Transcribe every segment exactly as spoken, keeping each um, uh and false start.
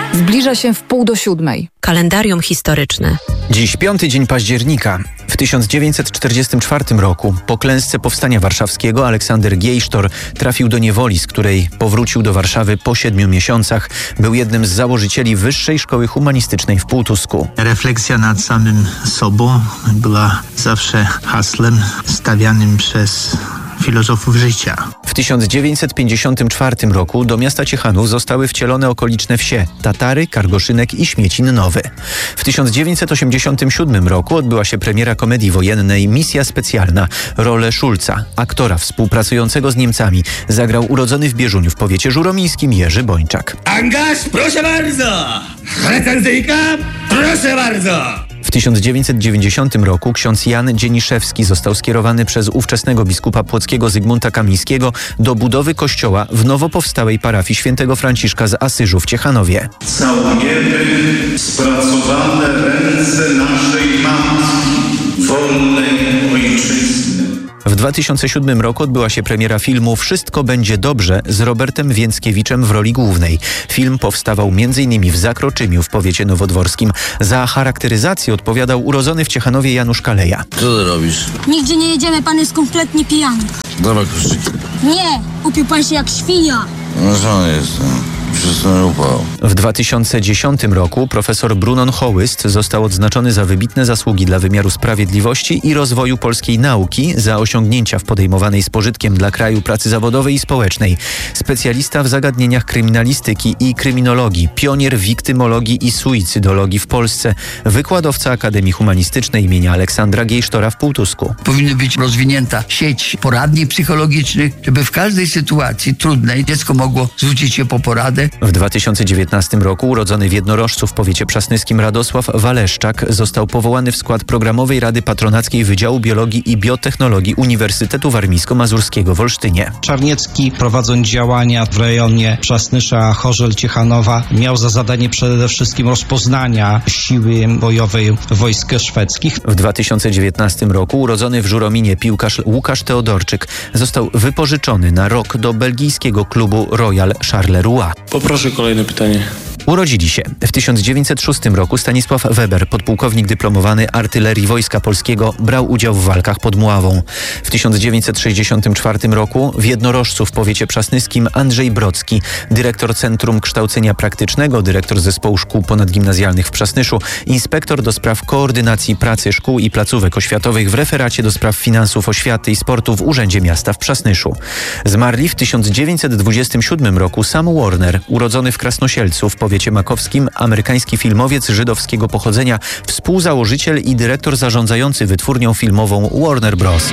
Zbliża się w pół do siódmej. Kalendarium historyczne. Dziś piąty dzień października. W tysiąc dziewięćset czterdziestym czwartym roku po klęsce Powstania Warszawskiego Aleksander Giejsztor trafił do niewoli, z której powrócił do Warszawy po siedmiu miesiącach. Był jednym z założycieli Wyższej Szkoły Humanistycznej w Półtusku. Refleksja nad samym sobą była zawsze haslem stawianym przez filozofów życia. W tysiąc dziewięćset pięćdziesiątym czwartym roku do miasta Ciechanów zostały wcielone okoliczne wsie Tatary, Kargoszynek i Śmiecin Nowy. W tysiąc dziewięćset osiemdziesiątym siódmym roku odbyła się premiera komedii wojennej Misja Specjalna. Rolę Szulca, aktora współpracującego z Niemcami, zagrał urodzony w Bieżuniu w powiecie żuromińskim Jerzy Bończak. Angaż, proszę bardzo! Recenzyjka, proszę bardzo! W tysiąc dziewięćset dziewięćdziesiątym roku ksiądz Jan Dzieniszewski został skierowany przez ówczesnego biskupa płockiego Zygmunta Kamińskiego do budowy kościoła w nowo powstałej parafii świętego Franciszka z Asyżu w Ciechanowie. Całujemy spracowane ręce naszej matki, wolnej ojczyzny. W dwa tysiące siódmym roku odbyła się premiera filmu Wszystko będzie dobrze z Robertem Więckiewiczem w roli głównej. Film powstawał między innymi w Zakroczymiu w powiecie nowodworskim. Za charakteryzację odpowiadał urodzony w Ciechanowie Janusz Kaleja. Co ty robisz? Nigdzie nie jedziemy, pan jest kompletnie pijany. Dawaj kluczyki. Nie, upił pan się jak świnia. No co jestem? Wszystko upał. W dwa tysiące dziesiątym roku profesor Brunon Hołyst został odznaczony za wybitne zasługi dla wymiaru sprawiedliwości i rozwoju polskiej nauki, za osiągnięcia w podejmowanej z pożytkiem dla kraju pracy zawodowej i społecznej. Specjalista w zagadnieniach kryminalistyki i kryminologii, pionier wiktymologii i suicydologii w Polsce, wykładowca Akademii Humanistycznej imienia Aleksandra Giejsztora w Półtusku. Powinna być rozwinięta sieć poradni psychologicznych, żeby w każdej sytuacji trudnej dziecko mogło zwrócić się po poradę. W dwa tysiące dziewiętnastym roku urodzony w Jednorożcu w powiecie przasnyskim Radosław Waleszczak został powołany w skład Programowej Rady Patronackiej Wydziału Biologii i Biotechnologii Uniwersytetu Warmińsko-Mazurskiego w Olsztynie. Czarniecki, prowadząc działania w rejonie Przasnysza, Chorzel, Ciechanowa, miał za zadanie przede wszystkim rozpoznania siły bojowej wojsk szwedzkich. W dwa tysiące dziewiętnastym roku urodzony w Żurominie piłkarz Łukasz Teodorczyk został wypożyczony na rok do belgijskiego klubu Royal Charleroi. Poproszę kolejne pytanie. Urodzili się w tysiąc dziewięćset szóstym roku Stanisław Weber, podpułkownik dyplomowany Artylerii Wojska Polskiego, brał udział w walkach pod Mławą. W tysiąc dziewięćset sześćdziesiątym czwartym roku w Jednorożcu w powiecie przasnyskim Andrzej Brocki, dyrektor Centrum Kształcenia Praktycznego, dyrektor Zespołu Szkół Ponadgimnazjalnych w Przasnyszu, inspektor do spraw koordynacji pracy szkół i placówek oświatowych w referacie do spraw finansów, oświaty i sportu w Urzędzie Miasta w Przasnyszu. Zmarli w tysiąc dziewięćset dwudziestym siódmym roku Sam Warner, urodzony w Krasnosielcu w powiecie makowskim, amerykański filmowiec żydowskiego pochodzenia, współzałożyciel i dyrektor zarządzający wytwórnią filmową Warner Bros.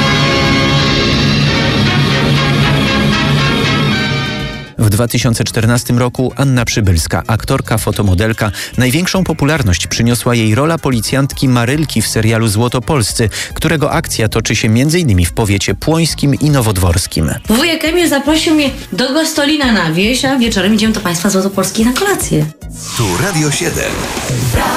W dwa tysiące czternastym roku Anna Przybylska, aktorka, fotomodelka. Największą popularność przyniosła jej rola policjantki Marylki w serialu Złotopolscy, którego akcja toczy się między innymi w powiecie płońskim i nowodworskim. Wujek Emil zaprosił mnie do Gostolina na wieś, a wieczorem idziemy do państwa Złotopolskiej na kolację. Tu Radio siedem.